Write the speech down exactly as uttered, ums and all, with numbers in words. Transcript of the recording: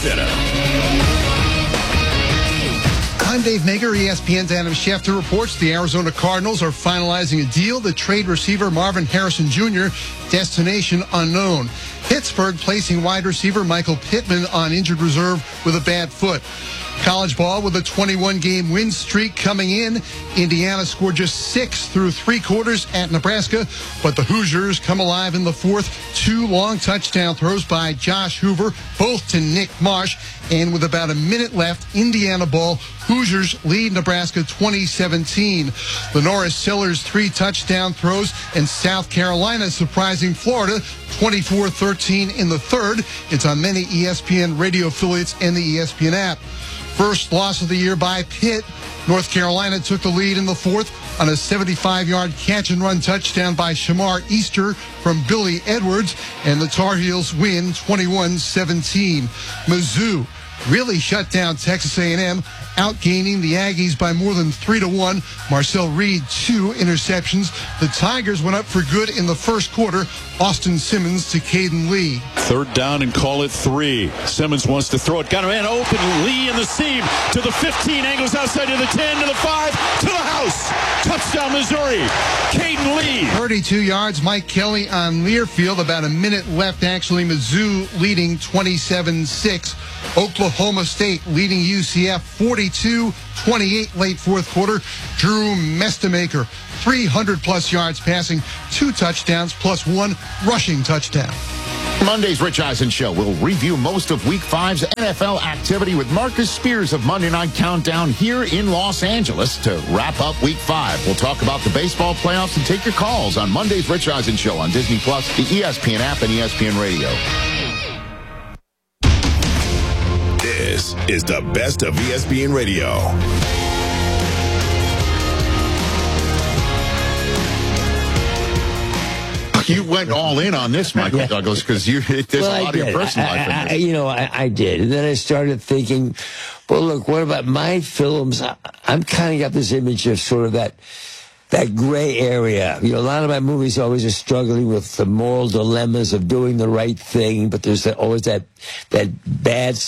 Center. I'm Dave Nager. E S P N's Adam Schefter reports the Arizona Cardinals are finalizing a deal to trade receiver Marvin Harrison Junior Destination unknown. Pittsburgh placing wide receiver Michael Pittman on injured reserve with a bad foot. College ball with a twenty-one game win streak coming in. Indiana scored just six through three quarters at Nebraska, but the Hoosiers come alive in the fourth. Two long touchdown throws by Josh Hoover, both to Nick Marsh. And with about a minute left, Indiana ball, Hoosiers lead Nebraska twenty seventeen. Lenoris Sellers three touchdown throws, and South Carolina surprising Florida twenty-four thirteen in the third. It's on many E S P N radio affiliates and the E S P N app. First loss of the year by Pitt. North Carolina took the lead in the fourth on a seventy-five yard catch-and-run touchdown by Shamar Easter from Billy Edwards, and the Tar Heels win twenty-one seventeen. Mizzou really shut down Texas A and M, outgaining the Aggies by more than three to one. Marcel Reed, two interceptions. The Tigers went up for good in the first quarter. Austin Simmons to Caden Lee. Third down and call it three. Simmons wants to throw it. Got a man open. Lee in the seam to the fifteen. Angles outside to the ten, to the five, to the house. Touchdown, Missouri. Caden Lee. thirty-two yards. Mike Kelly on Learfield. About a minute left, actually. Mizzou leading twenty-seven six. Oklahoma State leading U C F forty-two twenty-eight late fourth quarter. Drew Mestamaker, three hundred plus yards passing, two touchdowns plus one rushing touchdown. Monday's Rich Eisen Show will review most of Week five's N F L activity with Marcus Spears of Monday Night Countdown here in Los Angeles to wrap up Week five. We'll talk about the baseball playoffs and take your calls on Monday's Rich Eisen Show on Disney Plus, the E S P N app, and E S P N Radio. This is the best of E S P N Radio. You went all in on this, Michael Yeah. Douglas, because you there's well, a lot I of your did. personal I, life in I, this. I, you know, I, I did. And then I started thinking, well, look, what about my films? I, I'm kind of got this image of sort of that that gray area. You know, a lot of my movies always are struggling with the moral dilemmas of doing the right thing, but there's that, always that that bad